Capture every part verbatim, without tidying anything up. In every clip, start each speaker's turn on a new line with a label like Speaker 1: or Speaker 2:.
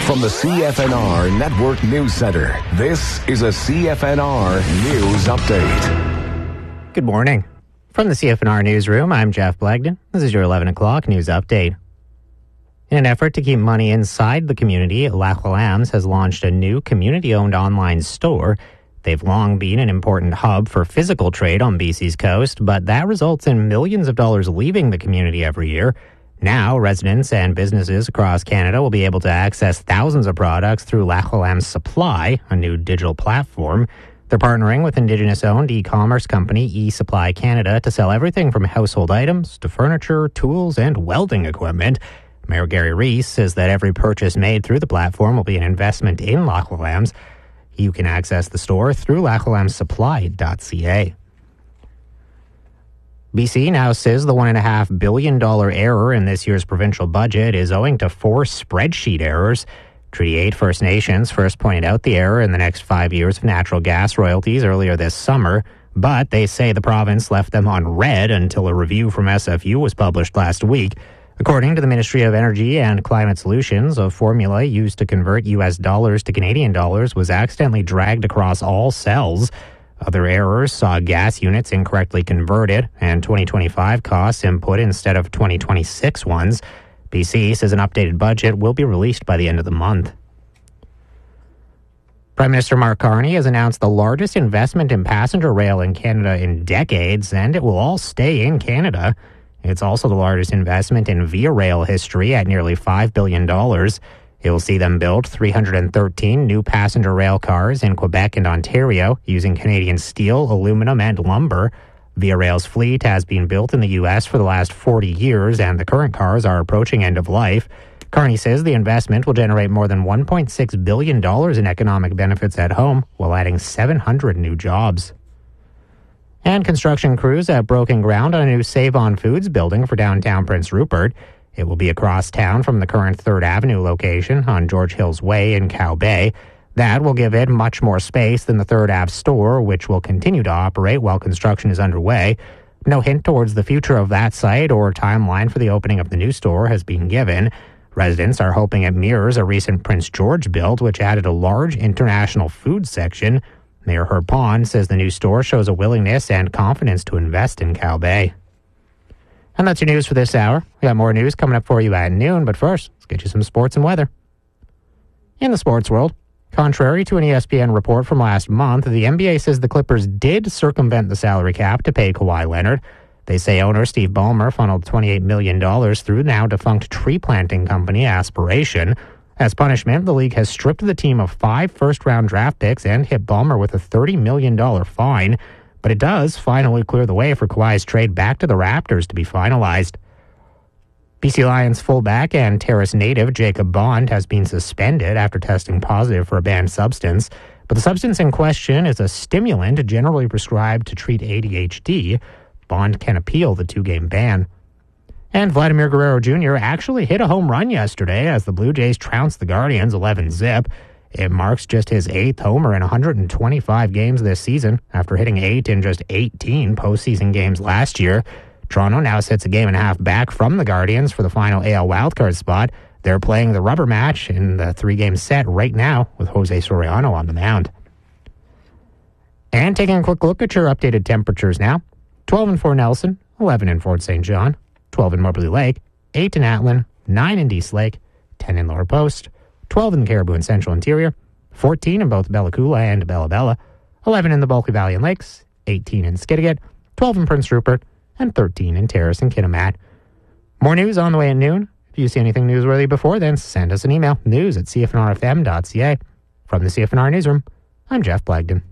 Speaker 1: From the C F N R Network News Center, this is a C F N R News Update.
Speaker 2: Good morning. From the C F N R Newsroom, I'm Jeff Blagden. This is your eleven o'clock news update. In an effort to keep money inside the community, Lac La Lambs has launched a new community-owned online store. They've long been an important hub for physical trade on B C's coast, but that results in millions of dollars leaving the community every year. Now, residents and businesses across Canada will be able to access thousands of products through Lac La Lambs Supply, a new digital platform. They're partnering with Indigenous-owned e-commerce company eSupply Canada to sell everything from household items to furniture, tools, and welding equipment. Mayor Gary Reese says that every purchase made through the platform will be an investment in Lac La Lambs. You can access the store through lac la lambs supply dot c a. B C now says the one point five billion dollars error in this year's provincial budget is owing to four spreadsheet errors. Treaty eight First Nations first pointed out the error in the next five years of natural gas royalties earlier this summer, but they say the province left them on red until a review from S F U was published last week. According to the Ministry of Energy and Climate Solutions, a formula used to convert U S dollars to Canadian dollars was accidentally dragged across all cells. Other errors saw gas units incorrectly converted and twenty twenty-five costs input instead of twenty twenty-six ones. B C says an updated budget will be released by the end of the month. Prime Minister Mark Carney has announced the largest investment in passenger rail in Canada in decades, and it will all stay in Canada. It's also the largest investment in Via Rail history at nearly five billion dollars. It will see them build three hundred thirteen new passenger rail cars in Quebec and Ontario using Canadian steel, aluminum, and lumber. Via Rail's fleet has been built in the U S for the last forty years, and the current cars are approaching end of life. Carney says the investment will generate more than one point six billion dollars in economic benefits at home, while adding seven hundred new jobs. And construction crews have broken ground on a new Save-On Foods building for downtown Prince Rupert. It will be across town from the current third Avenue location on George Hills Way in Cow Bay. That will give it much more space than the third Ave store, which will continue to operate while construction is underway. No hint towards the future of that site or timeline for the opening of the new store has been given. Residents are hoping it mirrors a recent Prince George build, which added a large international food section. Mayor Herb Pond says the new store shows a willingness and confidence to invest in Cow Bay. And that's your news for this hour. We got more news coming up for you at noon, but first, let's get you some sports and weather. In the sports world, contrary to an E S P N report from last month, the N B A says the Clippers did circumvent the salary cap to pay Kawhi Leonard. They say owner Steve Ballmer funneled twenty-eight million dollars through now defunct tree planting company Aspiration. As punishment, the league has stripped the team of five first-round draft picks and hit Ballmer with a thirty million dollars fine. But it does finally clear the way for Kawhi's trade back to the Raptors to be finalized. B C Lions fullback and Terrace native Jacob Bond has been suspended after testing positive for a banned substance. But the substance in question is a stimulant generally prescribed to treat A D H D. Bond can appeal the two-game ban. And Vladimir Guerrero Junior actually hit a home run yesterday as the Blue Jays trounced the Guardians eleven zip. It marks just his eighth homer in one hundred twenty-five games this season after hitting eight in just eighteen postseason games last year. Toronto now sits a game and a half back from the Guardians for the final A L wildcard spot. They're playing the rubber match in the three-game set right now with Jose Soriano on the mound. And taking a quick look at your updated temperatures now. twelve in Fort Nelson, eleven in Fort Saint John, twelve in Moberly Lake, eight in Atlin, nine in East Lake, ten in Lower Post, twelve in the Caribou and Central Interior, fourteen in both Bella Coola and Bella Bella, eleven in the Bulkley Valley and Lakes, eighteen in Skidegate, twelve in Prince Rupert, and thirteen in Terrace and Kitimat. More news on the way at noon. If you see anything newsworthy before then, send us an email, news at c f n r f m dot c a. From the C F N R Newsroom, I'm Jeff Blagden.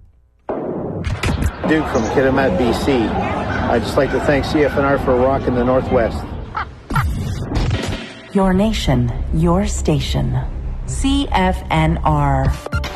Speaker 3: Duke from Kitimat, B C. I'd just like to thank C F N R for rocking the Northwest.
Speaker 4: Your nation, your station. C F N R.